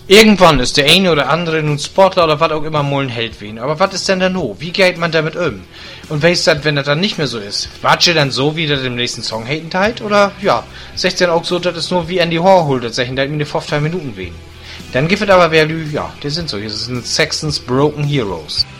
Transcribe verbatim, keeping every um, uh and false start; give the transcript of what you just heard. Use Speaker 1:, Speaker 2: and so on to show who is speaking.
Speaker 1: Irgendwann ist der eine oder andere nun Sportler oder was auch immer mal ein Held wen. Aber was ist denn da no? Wie geht man damit um? Und weißt du, wenn das dann nicht mehr so ist? Wart ihr dann so, wie das im nächsten Song haten teilt? Oder, ja, sagt ihr dann auch so, dass es nur wie Andy Hall holt, das sagen, da mir fünfzehn Minuten wen. Dann gibt es aber wer, ja, die sind so, hier sind Saxons Broken Heroes.